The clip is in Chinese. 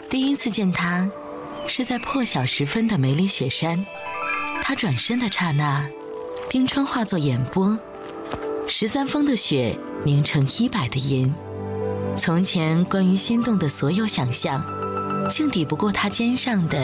第一次见他，是在破晓时分的梅里雪山。他转身的刹那，冰川化作眼波，13峰的雪凝成100的银。从前关于心动的所有想象，竟抵不过他肩上的